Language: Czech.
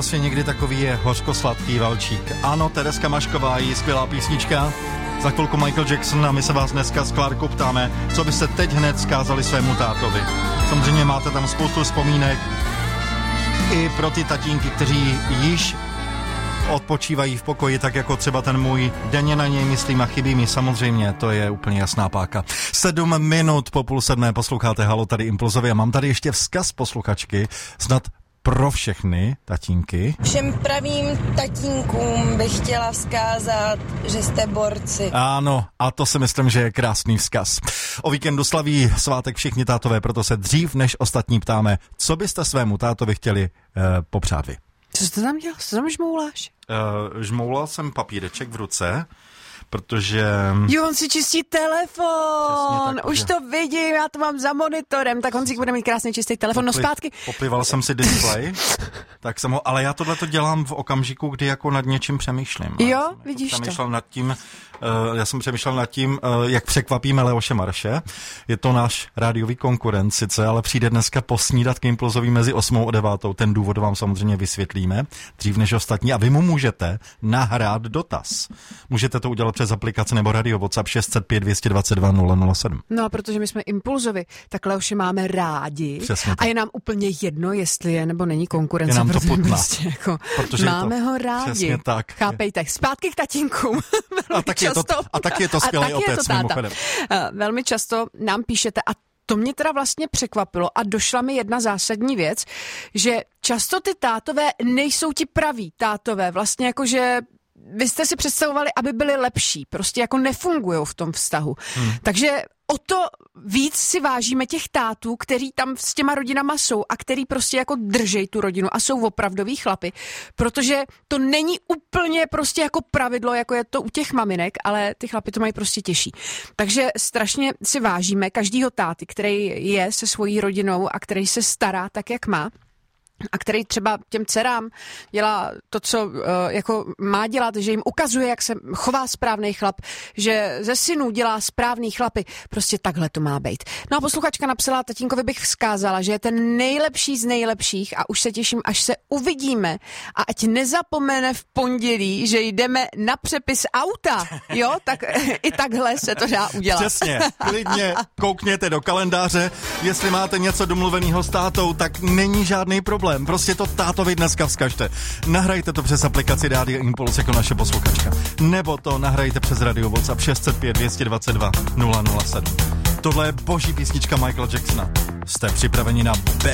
prostě někdy takový je hořko-sladký valčík. Ano, Tereska Mašková, její skvělá písnička. Za chvilku Michael Jackson a my se vás dneska s Klárkou ptáme, co byste teď hned vzkázali svému tátovi. Samozřejmě máte tam spoustu vzpomínek i pro ty tatínky, kteří již odpočívají v pokoji, tak jako třeba ten můj. Denně na něj myslím a chybí mi, samozřejmě, to je úplně jasná páka. 7 minut po 6:30 posloucháte Halo, tady Impulzově a mám tady ještě vzkaz posluchačky, snad pro všechny tatínky. Všem pravým tatínkům bych chtěla vzkázat, že jste borci. Ano, a to si myslím, že je krásný vzkaz. O víkendu slaví svátek všichni tátové, proto se dřív než ostatní ptáme, co byste svému tátovi chtěli popřát vy. Co jsi tam dělal? Co tam žmouláš? Žmoulal jsem papíreček v ruce, protože... Jo, on si čistí telefon, tak, už to vidím, já to mám za monitorem, tak on si bude mít krásně čistý telefon, no zpátky. Poplival jsem si display, tak jsem ho, ale já tohle to dělám v okamžiku, kdy jako nad něčím přemýšlím. Jo, vidíš to. Já jsem přemýšlel nad tím, jak překvapíme Leoše Marše. Je to náš rádiový konkurent sice, ale přijde dneska posnídat k Impulzový mezi 8 a 9. Ten důvod vám samozřejmě vysvětlíme dřív než ostatní a vy mu můžete nahrát dotaz. Můžete to udělat přes aplikaci nebo radio WhatsApp 605 222 007. No a protože my jsme Impulzovi, tak Leoše máme rádi. A je nám úplně jedno, jestli je nebo není konkurence. Je nám to putna. Prostě jako máme ho rádi. Přesně tak. Chápejte. Zpátky k tatínkům. A taky je to skvělý otec mimochodem. Velmi často nám píšete a to mě teda vlastně překvapilo a došla mi jedna zásadní věc, že často ty tátové nejsou ti praví tátové. Vlastně jakože vy jste si představovali, aby byli lepší. Prostě jako nefungujou v tom vztahu. Takže o to víc si vážíme těch tátů, který tam s těma rodinama jsou a který prostě jako držej tu rodinu a jsou opravdoví chlapi, protože to není úplně prostě jako pravidlo, jako je to u těch maminek, ale ty chlapi to mají prostě těžší. Takže strašně si vážíme každýho táty, který je se svojí rodinou a který se stará tak, jak má. A který třeba těm dcerám dělá to, co jako má dělat, že jim ukazuje, jak se chová správný chlap, že ze synů dělá správný chlapy. Prostě takhle to má být. No a posluchačka napsala, tatínkovi bych vzkázala, že je ten nejlepší z nejlepších a už se těším, až se uvidíme a ať nezapomene v pondělí, že jdeme na přepis auta. Jo, tak i takhle se to dá udělat. Přesně, klidně koukněte do kalendáře, jestli máte něco domluvenýho s tátou, tak není žádný problém. Prostě to tátovi dneska vzkažte. Nahrajte to přes aplikaci Rádia Impuls jako naše posluchačka. Nebo to nahrajte přes radio WhatsApp 605 222 007. Tohle je boží písnička Michaela Jacksona. Jste připraveni na Bad